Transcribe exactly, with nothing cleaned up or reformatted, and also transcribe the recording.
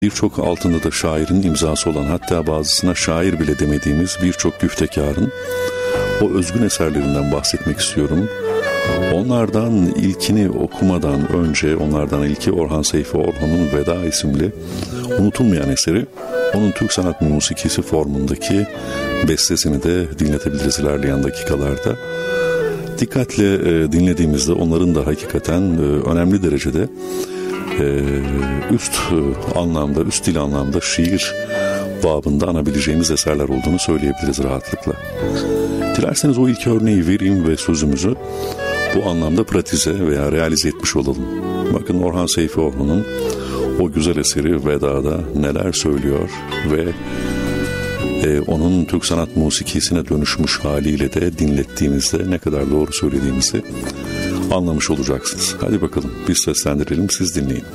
Birçok altında da şairin imzası olan, hatta bazısına şair bile demediğimiz birçok güftekarın o özgün eserlerinden bahsetmek istiyorum. Onlardan ilkini okumadan önce, onlardan ilki Orhan Seyfi Orhan'ın Veda isimli unutulmayan eseri, onun Türk sanat musikisi formundaki bestesini de dinletebiliriz ilerleyen dakikalarda. Dikkatle e, dinlediğimizde onların da hakikaten e, önemli derecede e, üst e, anlamda, üst dil anlamda şiir babında anabileceğimiz eserler olduğunu söyleyebiliriz rahatlıkla. Dilerseniz o ilk örneği vereyim ve sözümüzü bu anlamda pratize veya realize etmiş olalım. Bakın Orhan Seyfi Orhan'ın o güzel eseri Veda'da neler söylüyor ve e, onun Türk sanat musikisine dönüşmüş haliyle de dinlettiğimizde ne kadar doğru söylediğimizi anlamış olacaksınız. Hadi bakalım biz seslendirelim, siz dinleyin.